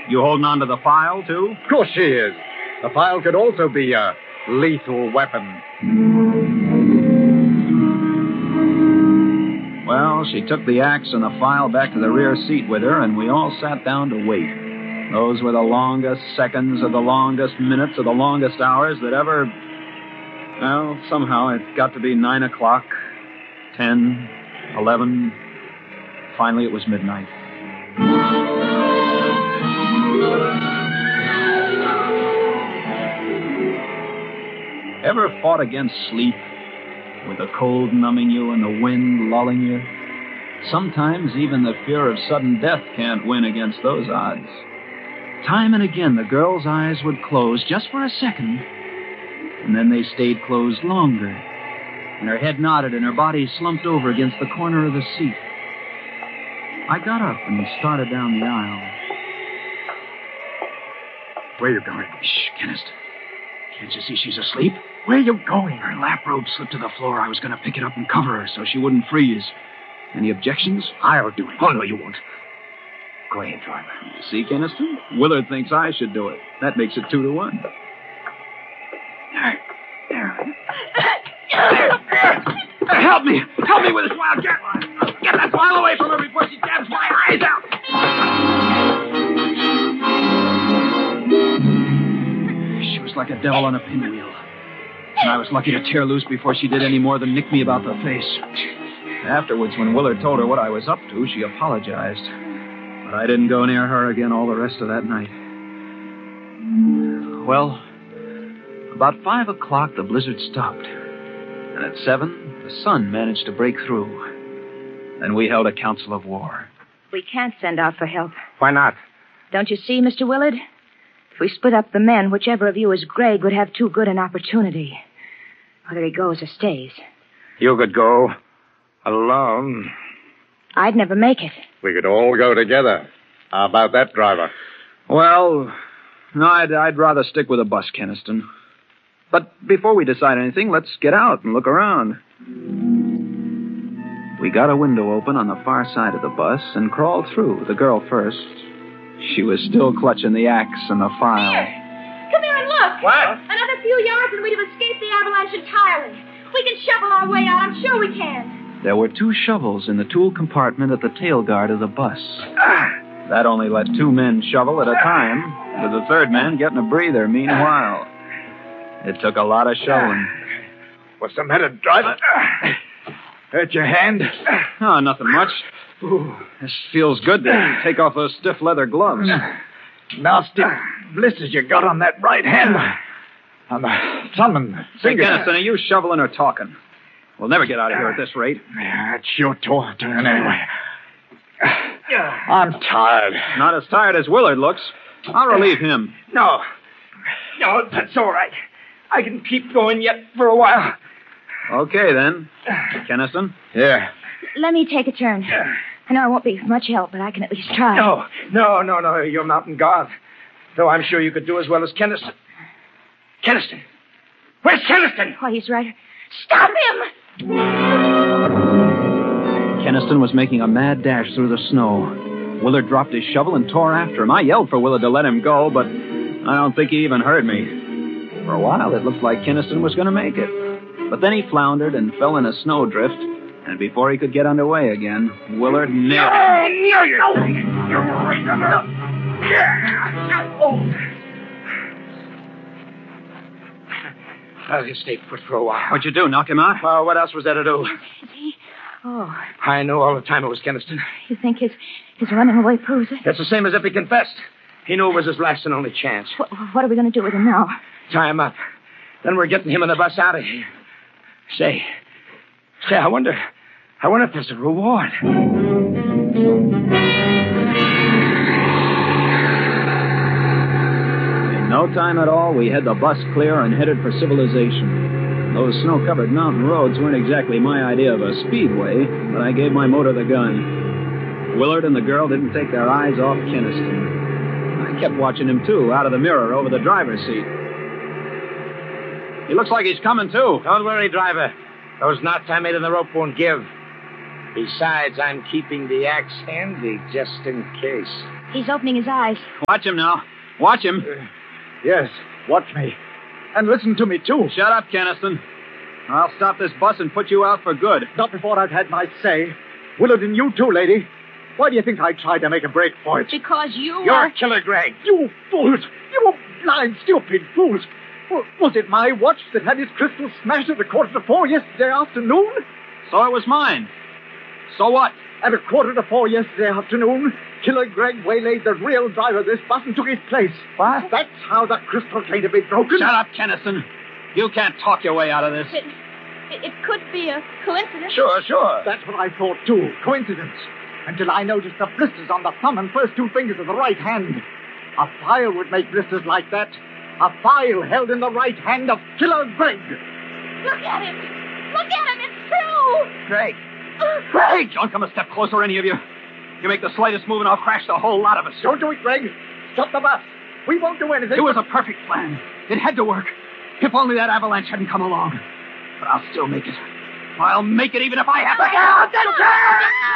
You holding on to the file, too? Of course she is. The file could also be a lethal weapon. Well, she took the axe and the file back to the rear seat with her, and we all sat down to wait. Those were the longest seconds of the longest minutes of the longest hours that ever... Well, somehow it got to be 9 o'clock, 10, 11. Finally, it was midnight. Ever fought against sleep, with the cold numbing you and the wind lulling you? Sometimes even the fear of sudden death can't win against those odds. Time and again, the girl's eyes would close just for a second, and then they stayed closed longer, and her head nodded and her body slumped over against the corner of the seat. I got up and started down the aisle. Where you going? Shh, Kenneth. Can't you see she's asleep? Where you going? Her lap robe slipped to the floor. I was going to pick it up and cover her so she wouldn't freeze. Any objections? I'll do it. Oh, no, you won't. Go ahead, driver. You see, Keniston? Willard thinks I should do it. That makes it 2-1. Help me! Help me with this wildcat line! Get that file away from her before she jabs my eyes out! She was like a devil on a pinwheel. And I was lucky to tear loose before she did any more than nick me about the face. Afterwards, when Willard told her what I was up to, she apologized. But I didn't go near her again all the rest of that night. Well, about 5 o'clock, the blizzard stopped. And at 7, the sun managed to break through. Then we held a council of war. We can't send out for help. Why not? Don't you see, Mr. Willard? If we split up the men, whichever of you is Greg would have too good an opportunity. Whether he goes or stays. You could go alone. I'd never make it. We could all go together. How about that, driver? Well, no, I'd rather stick with the bus, Keniston. But before we decide anything, let's get out and look around. We got a window open on the far side of the bus and crawled through, the girl first. She was still clutching the axe and the file. Come here and look. What? Another few yards and we'd have escaped the avalanche entirely. We can shovel our way out. I'm sure we can. There were 2 shovels in the tool compartment at the tail guard of the bus. That only let 2 men shovel at a time, with the third man getting a breather meanwhile. It took a lot of shoveling. What's the matter, driver? Hurt your hand? Oh, nothing much. This feels good to take off those stiff leather gloves. Nasty blisters you got on that right hand. On the thumb and finger. Hey, Keniston, are you shoveling or talking? We'll never get out of here at this rate. Yeah, it's your turn anyway. I'm tired. Not as tired as Willard looks. I'll relieve him. No, that's all right. I can keep going yet for a while. Okay, then. Keniston? Yeah. Let me take a turn. I know I won't be much help, but I can at least try. No. You're mountain guard. Though I'm sure you could do as well as Keniston. Keniston! Where's Keniston? Why, he's right. Stop him! Keniston was making a mad dash through the snow. Willard dropped his shovel and tore after him. I yelled for Willard to let him go, but I don't think he even heard me. For a while, it looked like Keniston was going to make it. But then he floundered and fell in a snowdrift, and before he could get underway again, Willard nailed him. I'll just stay put for a while. What'd you do, knock him out? Well, what else was there to do? Is he? Oh. I knew all the time it was Keniston. You think his running away proves it? That's the same as if he confessed. He knew it was his last and only chance. What are we going to do with him now? Tie him up. Then we're getting him and the bus out of here. Say, I wonder if there's a reward. In no time at all, we had the bus clear and headed for civilization. Those snow-covered mountain roads weren't exactly my idea of a speedway, but I gave my motor the gun. Willard and the girl didn't take their eyes off Keniston. I kept watching him, too, out of the mirror over the driver's seat. He looks like he's coming, too. Don't worry, driver. Those knots I made in the rope won't give. Besides, I'm keeping the axe handy just in case. He's opening his eyes. Watch him now. Watch him. Yes, watch me. And listen to me, too. Shut up, Keniston. I'll stop this bus and put you out for good. Not before I've had my say. Willard, and you too, lady. Why do you think I tried to make a break for it? Because you You're Killer Gregg. You fools. You blind, stupid fools. Was it my watch that had his crystal smashed at 4:15 yesterday afternoon? So it was mine. So what? At 4:15 yesterday afternoon, Killer Gregg waylaid the real driver of this bus and took his place. What? That's how the crystal came to be broken. Shut up, Keniston. You can't talk your way out of this. It could be a coincidence. Sure. That's what I thought, too. Coincidence. Until I noticed the blisters on the thumb and first two fingers of the right hand. A file would make blisters like that. A file held in the right hand of Killer Gregg. Look at him. Look at him. It's true. Gregg! Don't come a step closer, any of you. You make the slightest move and I'll crash the whole lot of us. Don't do it, Gregg. Stop the bus. We won't do anything. It was a perfect plan. It had to work. If only that avalanche hadn't come along. But I'll still make it. I'll make it even if I have to. Look out!